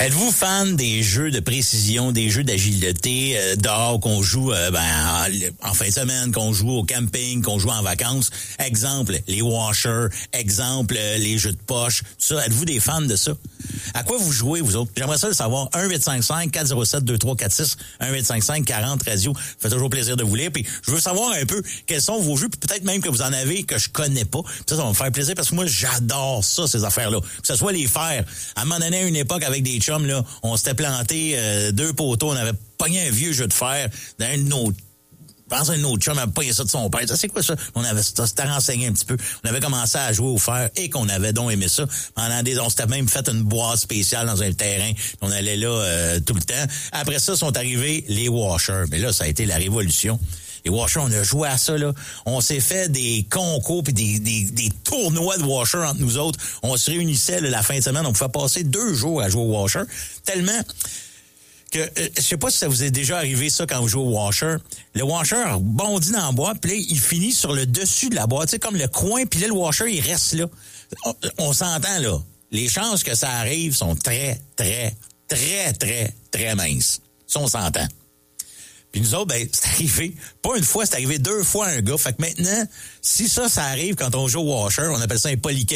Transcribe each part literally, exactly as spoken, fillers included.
Êtes-vous fan des jeux de précision, des jeux d'agilité euh, dehors qu'on joue euh, ben, en, en fin de semaine, qu'on joue au camping, qu'on joue en vacances? Exemple, les washers, exemple, euh, les jeux de poche, tout ça. Êtes-vous des fans de ça? À quoi vous jouez, vous autres? J'aimerais ça le savoir. un huit cinq cinq quatre zéro sept deux trois quatre six, un huit cinq cinq quarante radio. Ça fait toujours plaisir de vous lire. Puis je veux savoir un peu quels sont vos jeux, puis peut-être même que vous en avez que je connais pas. Puis ça, ça va me faire plaisir parce que moi, j'adore ça, ces affaires-là. Que ce soit les faire. À un moment donné, à une époque, avec des chums, là, on s'était planté euh, deux poteaux, on avait pogné un vieux jeu de fer dans un de nos... Je pense un autre chum avait pogné ça de son père. Ça, c'est quoi ça? On avait s'était renseigné un petit peu. On avait commencé à jouer au fer et qu'on avait donc aimé ça. Pendant des, on s'était même fait une boîte spéciale dans un terrain. On allait là euh, tout le temps. Après ça, sont arrivés les washers. Mais là, ça a été la révolution. Les washers, on a joué à ça, là. On s'est fait des concours puis des, des, des tournois de washers entre nous autres. On se réunissait là, la fin de semaine. On pouvait passer deux jours à jouer au washer. Tellement... que euh, je sais pas si ça vous est déjà arrivé ça quand vous jouez au washer. Le washer bondit dans la boîte, puis là, il finit sur le dessus de la boîte, tu sais, comme le coin, puis là, le washer, il reste là. On, on s'entend, là. Les chances que ça arrive sont très, très, très, très, très minces. Ça, on s'entend. Puis nous autres, ben, c'est arrivé, pas une fois, c'est arrivé deux fois à un gars. Fait que maintenant, si ça, ça arrive quand on joue au washer, on appelle ça un poliquin.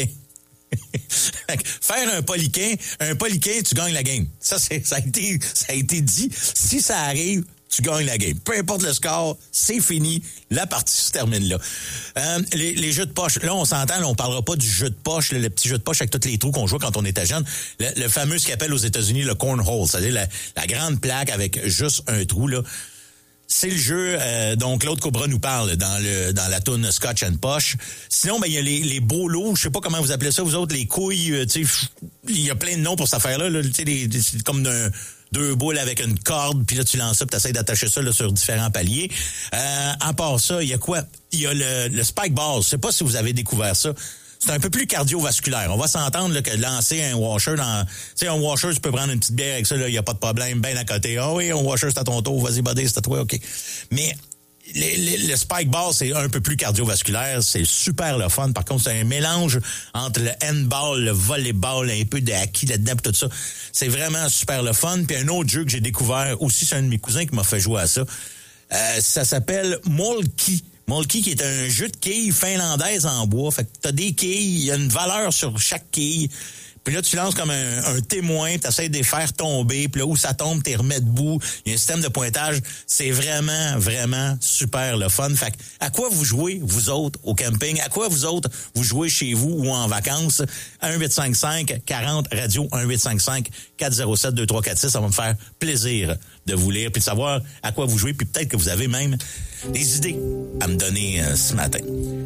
Faire un poliquin, un poliquin, tu gagnes la game. Ça, c'est, ça a été, ça a été dit. Si ça arrive, tu gagnes la game. Peu importe le score, c'est fini. La partie se termine là. Euh, les, les jeux de poche, là, on s'entend, là, on parlera pas du jeu de poche, là, le petit jeu de poche avec tous les trous qu'on jouait quand on était jeune. Le, le fameux, ce qu'ils appellent aux États-Unis le cornhole, c'est-à-dire la, la grande plaque avec juste un trou, là. C'est le jeu euh, dont Claude Cobra nous parle dans le dans la toune Scotch and Posh. Sinon, ben il y a les, les beaux lots, je sais pas comment vous appelez ça, vous autres, les couilles, euh, tu sais, il y a plein de noms pour cette affaire-là, là, tu sais, les, c'est comme d'un, deux boules avec une corde, puis là, tu lances ça, puis tu essaies d'attacher ça là, sur différents paliers. Euh, à part ça, il y a quoi? Il y a le, le spike ball, je sais pas si vous avez découvert ça. C'est un peu plus cardiovasculaire. On va s'entendre là, que lancer un washer dans... Tu sais, un washer, tu peux prendre une petite bière avec ça, il n'y a pas de problème, bien à côté. Ah oui, un washer, c'est à ton tour, vas-y, buddy, c'est à toi, OK. Mais le, le, le spike ball, c'est un peu plus cardiovasculaire, c'est super le fun. Par contre, c'est un mélange entre le handball, le volleyball, un peu de hockey là-dedans, tout ça. C'est vraiment super le fun. Puis un autre jeu que j'ai découvert, aussi, c'est un de mes cousins qui m'a fait jouer à ça. Euh, ça s'appelle Molki. Molki, qui est un jeu de quilles finlandaise en bois. Fait que t'as des quilles, il y a une valeur sur chaque quille. Puis là, tu lances comme un, un témoin, tu essaies de les faire tomber, puis là où ça tombe, tu les remets debout. Il y a un système de pointage. C'est vraiment, vraiment super le fun. Fait que, à quoi vous jouez, vous autres, au camping? À quoi vous autres, vous jouez chez vous ou en vacances? un huit cinq cinq quarante radio, un huit cinq cinq quatre zéro sept deux trois quatre six. Ça va me faire plaisir de vous lire, puis de savoir à quoi vous jouez, puis peut-être que vous avez même des idées à me donner euh, ce matin.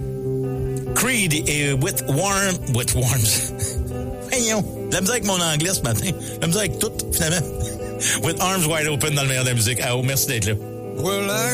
Creed et With Warm... With Worms... Voyons, de la misère avec mon anglais ce matin. De la misère avec tout, finalement. With Arms Wide Open dans le meilleur de la musique. Ah, oh, merci d'être là. Well, I...